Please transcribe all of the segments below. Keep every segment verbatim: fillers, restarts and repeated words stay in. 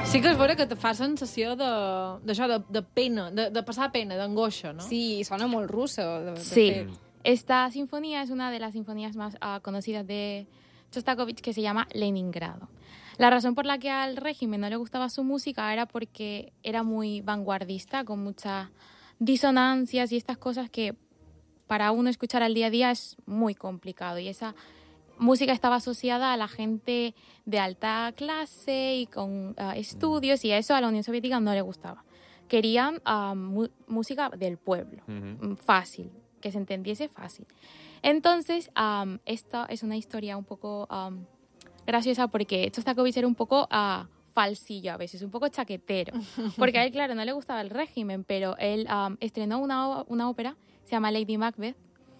Sí que és vera que te fa sensació de, d'això, de, de pena, de, de passar pena, d'angoixa, ¿no? Sí, sona molt ruso. De, de Sí. fet. Esta sinfonía es una de las sinfonías más uh, conocidas de Shostakovich, que se llama Leningrado. La razón por la que al régimen no le gustaba su música era porque era muy vanguardista, con muchas disonancias y estas cosas que para uno escuchar al día a día es muy complicado. Y esa música estaba asociada a la gente de alta clase y con uh, estudios, y a eso a la Unión Soviética no le gustaba. Querían uh, mu- música del pueblo, uh-huh. fácil, que se entendiese fácil. Entonces, um, esta es una historia un poco um, graciosa porque Shostakovich era un poco uh, falsillo a veces, un poco chaquetero. Porque a él, claro, no le gustaba el régimen, pero él um, estrenó una, una ópera, se llama Lady Macbeth,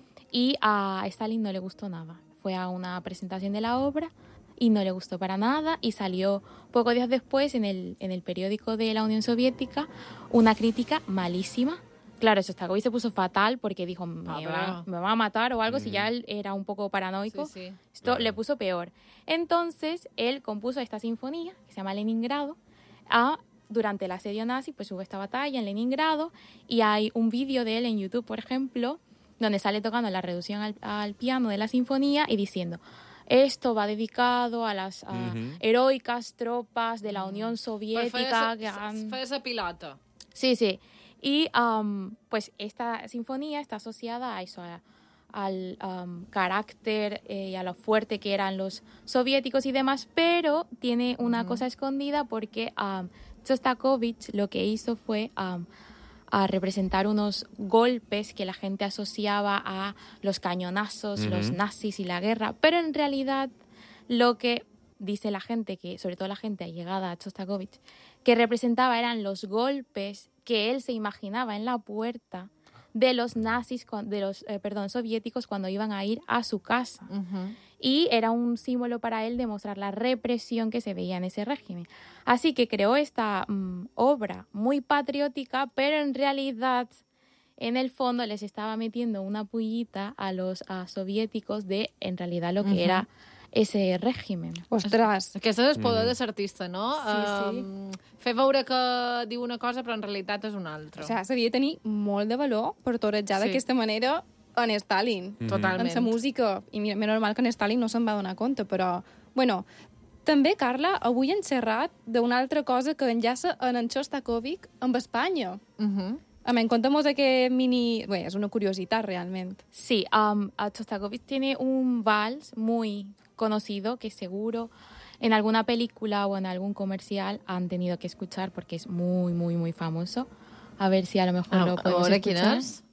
y a Stalin no le gustó nada. Fue a una presentación de la obra y no le gustó para nada, y salió pocos días después en el, en el periódico de la Unión Soviética una crítica malísima. Claro, Shostakovich se puso fatal porque dijo, me, Ah, va, me va a matar o algo, mm. si ya él era un poco paranoico. Sí, sí. Esto claro. le puso peor. Entonces, él compuso esta sinfonía, que se llama Leningrado, a, durante el asedio nazi, pues hubo esta batalla en Leningrado, y hay un vídeo de él en YouTube, por ejemplo, donde sale tocando la reducción al, al piano de la sinfonía y diciendo, esto va dedicado a las a uh-huh. heroicas tropas de la Unión Soviética. Pues fue esa pilota. Sí, sí. Y um, pues esta sinfonía está asociada a eso, a, al um, carácter eh, y a lo fuerte que eran los soviéticos y demás, pero tiene una uh-huh. cosa escondida porque um, Shostakovich lo que hizo fue um, a representar unos golpes que la gente asociaba a los cañonazos, uh-huh. los nazis y la guerra, pero en realidad lo que dice la gente, que sobre todo la gente allegada a Shostakovich, que representaba eran los golpes que él se imaginaba en la puerta de los nazis, de los eh, perdón, soviéticos cuando iban a ir a su casa. Uh-huh. Y era un símbolo para él de mostrar la represión que se veía en ese régimen. Así que creó esta um, obra muy patriótica, pero en realidad, en el fondo, les estaba metiendo una pullita a los a soviéticos de, en realidad, lo que uh-huh. era ese régimen. Ostres! Aquest és el poder mm. de l'artista, no? Sí, sí. Um, fer veure que diu una cosa però en realitat és una altra. O sigui, s'havia de tenir molt de valor per torejar sí. d'aquesta manera en Stalin. Mm-hmm. Totalment. En la música. I mira, normal que en Stalin no se'n va donar compte, però... Bueno, també, Carla, avui hem xerrat d'una altra cosa que enllaça en en Shostakovich amb Espanya. Uh-huh. A ver, contamos aquest mini... Bueno, es una curiosidad realmente. Sí, um, Shostakovich tiene un vals muy conocido que seguro en alguna película o en algún comercial han tenido que escuchar porque es muy, muy, muy famoso. A ver si a lo mejor ah, lo podemos escuchar. ¿Quién es?